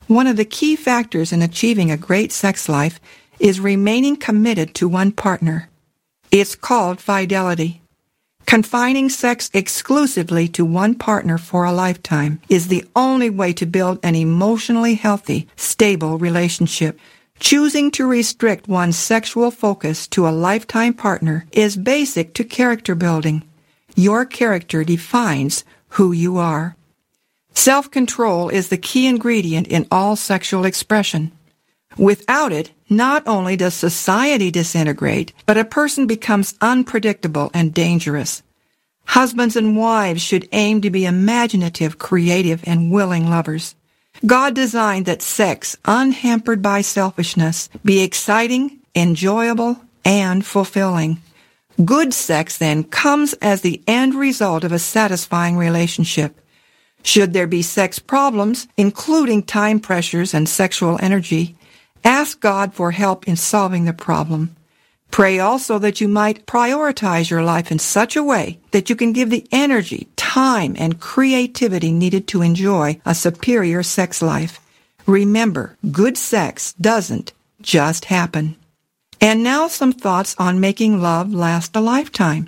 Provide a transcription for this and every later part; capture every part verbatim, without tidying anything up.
One of the key factors in achieving a great sex life is remaining committed to one partner. It's called fidelity. Confining sex exclusively to one partner for a lifetime is the only way to build an emotionally healthy, stable relationship. Choosing to restrict one's sexual focus to a lifetime partner is basic to character building. Your character defines who you are. Self-control is the key ingredient in all sexual expression. Without it, not only does society disintegrate, but a person becomes unpredictable and dangerous. Husbands and wives should aim to be imaginative, creative, and willing lovers. God designed that sex, unhampered by selfishness, be exciting, enjoyable, and fulfilling. Good sex, then, comes as the end result of a satisfying relationship. Should there be sex problems, including time pressures and sexual energy, ask God for help in solving the problem. Pray also that you might prioritize your life in such a way that you can give the energy, time, and creativity needed to enjoy a superior sex life. Remember, good sex doesn't just happen. And now some thoughts on making love last a lifetime.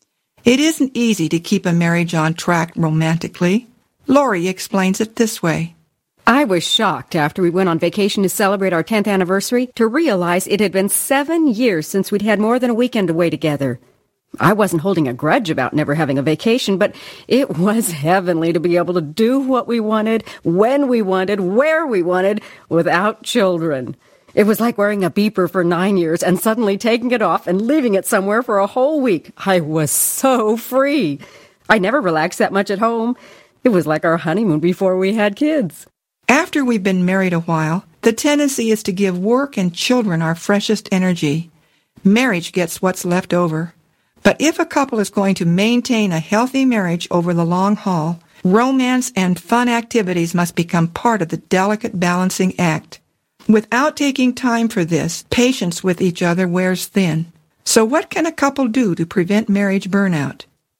It isn't easy to keep a marriage on track romantically. Lori explains it this way. I was shocked after we went on vacation to celebrate our tenth anniversary to realize it had been seven years since we'd had more than a weekend away together. I wasn't holding a grudge about never having a vacation, but it was heavenly to be able to do what we wanted, when we wanted, where we wanted, without children. It was like wearing a beeper for nine years and suddenly taking it off and leaving it somewhere for a whole week. I was so free. I never relaxed that much at home. It was like our honeymoon before we had kids. After we've been married a while, the tendency is to give work and children our freshest energy. Marriage gets what's left over. But if a couple is going to maintain a healthy marriage over the long haul, romance and fun activities must become part of the delicate balancing act. Without taking time for this, patience with each other wears thin. So what can a couple do to prevent marriage burnout?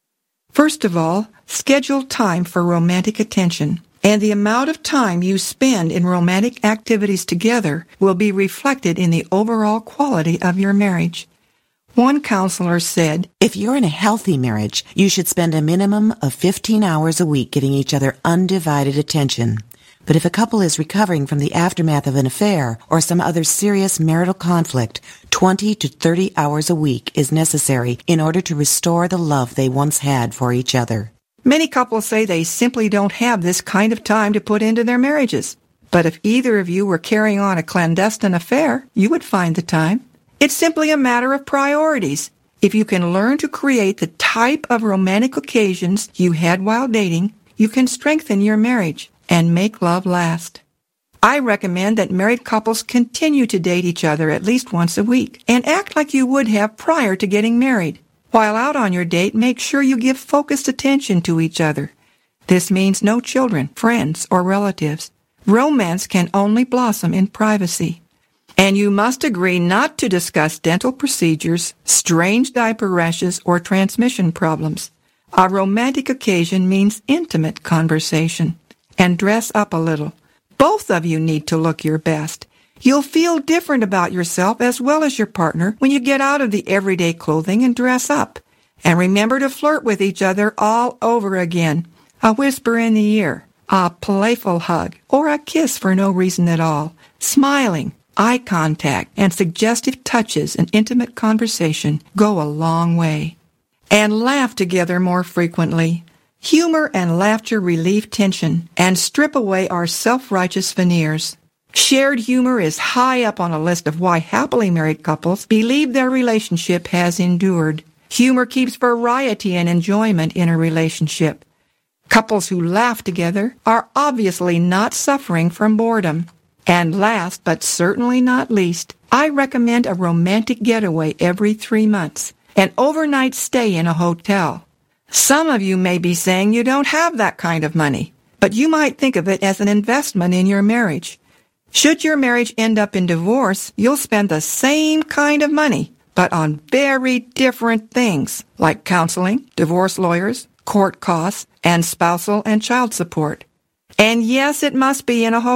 First of all, schedule time for romantic attention. And the amount of time you spend in romantic activities together will be reflected in the overall quality of your marriage. One counselor said, "If you're in a healthy marriage, you should spend a minimum of fifteen hours a week giving each other undivided attention. But if a couple is recovering from the aftermath of an affair or some other serious marital conflict, twenty to thirty hours a week is necessary in order to restore the love they once had for each other." Many couples say they simply don't have this kind of time to put into their marriages. But if either of you were carrying on a clandestine affair, you would find the time. It's simply a matter of priorities. If you can learn to create the type of romantic occasions you had while dating, you can strengthen your marriage and make love last. I recommend that married couples continue to date each other at least once a week and act like you would have prior to getting married. While out on your date, make sure you give focused attention to each other. This means no children, friends, or relatives. Romance can only blossom in privacy. And you must agree not to discuss dental procedures, strange diaper rashes, or transmission problems. A romantic occasion means intimate conversation. And dress up a little. Both of you need to look your best. You'll feel different about yourself as well as your partner when you get out of the everyday clothing and dress up. And remember to flirt with each other all over again. A whisper in the ear, a playful hug, or a kiss for no reason at all. Smiling, eye contact, and suggestive touches in intimate conversation go a long way. And laugh together more frequently. Humor and laughter relieve tension and strip away our self-righteous veneers. Shared humor is high up on a list of why happily married couples believe their relationship has endured. Humor keeps variety and enjoyment in a relationship. Couples who laugh together are obviously not suffering from boredom. And last, but certainly not least, I recommend a romantic getaway every three months, an overnight stay in a hotel. Some of you may be saying you don't have that kind of money, but you might think of it as an investment in your marriage. Should your marriage end up in divorce, you'll spend the same kind of money, but on very different things, like counseling, divorce lawyers, court costs, and spousal and child support. And yes, it must be in a